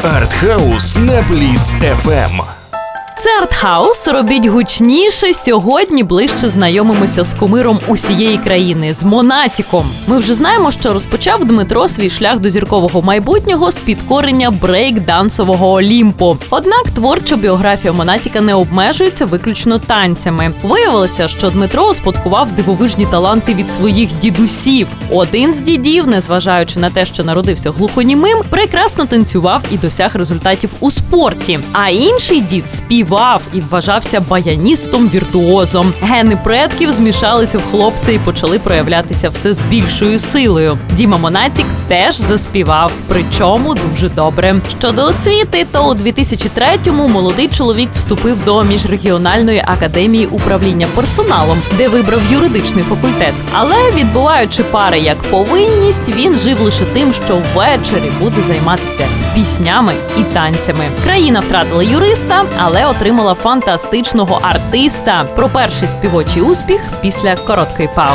Артхаус на Бліц ФМ. Це Артхаус. Робіть гучніше. Сьогодні ближче знайомимося з кумиром усієї країни, з Монатіком. Ми вже знаємо, що розпочав Дмитро свій шлях до зіркового майбутнього з підкорення брейк-дансового Олімпу. Однак творча біографія Монатіка не обмежується виключно танцями. Виявилося, що Дмитро успадкував дивовижні таланти від своїх дідусів. Один з дідів, незважаючи на те, що народився глухонімим, прекрасно танцював і досяг результатів у спорті. А інший дід співав і вважався баяністом-віртуозом. Гени предків змішалися в хлопця і почали проявлятися все з більшою силою. Діма Монатік теж заспівав, причому дуже добре. Щодо освіти, то у 2003-му молодий чоловік вступив до Міжрегіональної академії управління персоналом, де вибрав юридичний факультет. Але, відбуваючи пари як повинність, він жив лише тим, що ввечері буде займатися піснями і танцями. Країна втратила юриста, але отримала фантастичного артиста. Про перший співочий успіх після короткої паузи.